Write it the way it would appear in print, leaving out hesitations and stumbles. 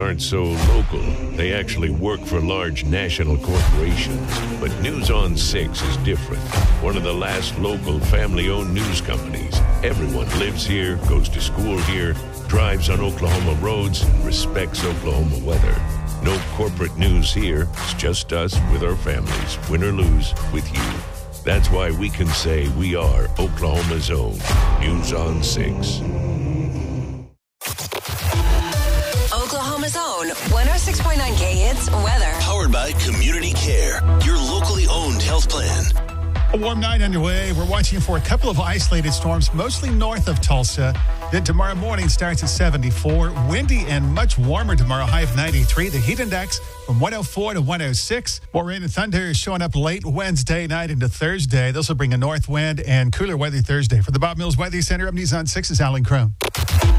aren't so local. They actually work for large national corporations. But News on 6 is different. One of the last local family-owned news companies. Everyone lives here, goes to school here, drives on Oklahoma roads, and respects Oklahoma weather. No corporate news here. It's just us with our families, win or lose, with you. That's why we can say we are Oklahoma's own News on 6. Oklahoma's own 106.9 K-Hits weather. Powered by Community Care, your locally owned health plan. A warm night underway. We're watching for a couple of isolated storms, mostly north of Tulsa. Then tomorrow morning starts at 74. Windy and much warmer tomorrow, high of 93. The heat index from 104 to 106. More rain and thunder is showing up late Wednesday night into Thursday. This will bring a north wind and cooler weather Thursday. For the Bob Mills Weather Center, I'm News on 6's Alan Crone.